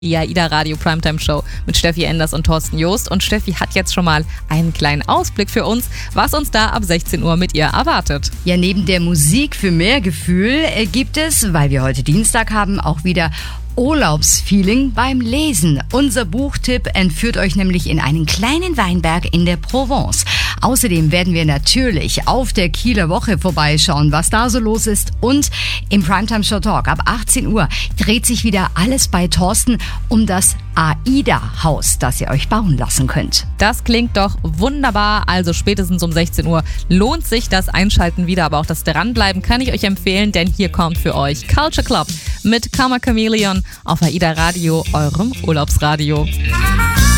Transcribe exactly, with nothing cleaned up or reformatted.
Die AIDA Radio Primetime Show mit Steffi Enders und Thorsten Joost. Und Steffi hat jetzt schon mal einen kleinen Ausblick für uns, was uns da ab sechzehn Uhr mit ihr erwartet. Ja, neben der Musik für mehr Gefühl äh, gibt es, weil wir heute Dienstag haben, auch wieder Urlaubsfeeling beim Lesen. Unser Buchtipp entführt euch nämlich in einen kleinen Weinberg in der Provence. Außerdem werden wir natürlich auf der Kieler Woche vorbeischauen, was da so los ist. Und im Primetime Show Talk ab achtzehn Uhr dreht sich wieder alles bei Thorsten um das AIDA-Haus, das ihr euch bauen lassen könnt. Das klingt doch wunderbar. Also spätestens um sechzehn Uhr lohnt sich das Einschalten wieder, aber auch das Dranbleiben kann ich euch empfehlen, denn hier kommt für euch Culture Club mit Karma Chameleon auf AIDA Radio, eurem Urlaubsradio.